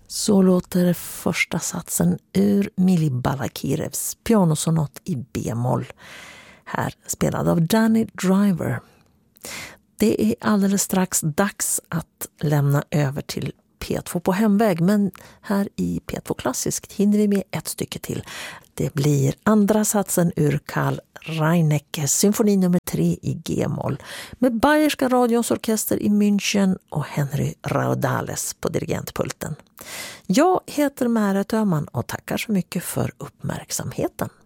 Så låter första satsen ur Mili Balakirevs pianosonat i B-moll, här spelad av Danny Driver. Det är alldeles strax dags att lämna över till P2 på hemväg, men här i P2 Klassiskt hinner vi med ett stycke till. Det blir andra satsen ur Karl Reineckes symfoni nummer 3 i G-moll med Bayerska radions orkester i München och Henry Raudales på dirigentpulten. Jag heter Märet Öhman och tackar så mycket för uppmärksamheten.